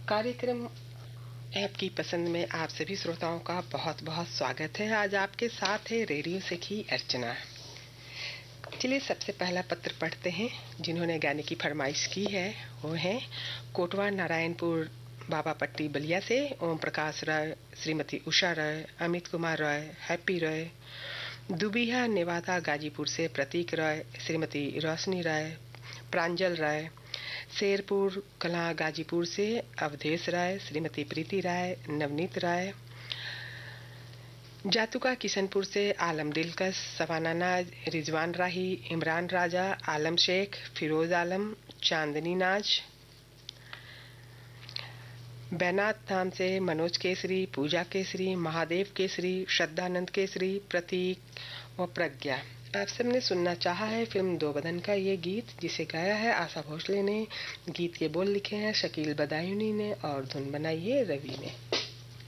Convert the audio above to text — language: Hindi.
कार्यक्रम आपकी पसंद में आप सभी श्रोताओं का बहुत बहुत स्वागत है। आज आपके साथ है रेडियो सखी अर्चना। चलिए सबसे पहला पत्र पढ़ते हैं। जिन्होंने गाने की फरमाइश की है वो हैं कोटवा नारायणपुर बाबा पट्टी बलिया से ओम प्रकाश राय, श्रीमती उषा राय, अमित कुमार राय, हैप्पी राय। दुबिया नेवादा गाजीपुर से प्रतीक राय, श्रीमती रोशनी राय, प्रांजल राय। शेरपुर कला गाजीपुर से अवधेश राय, श्रीमती प्रीति राय, नवनीत राय। जातुका किशनपुर से आलम दिलकश, सवाना नाज, रिजवान राही, इमरान राजा, आलम शेख, फिरोज आलम, चांदनी नाज। बैनाथ धाम से मनोज केसरी, पूजा केसरी, महादेव केसरी, श्रद्धानंद केसरी, प्रतीक व प्रज्ञा। आप सबने सुनना चाहा है फिल्म दो बदन का ये गीत, जिसे गाया है आशा भोसले ने। गीत के बोल लिखे हैं शकील बदायूनी ने और धुन बनाई है रवि ने।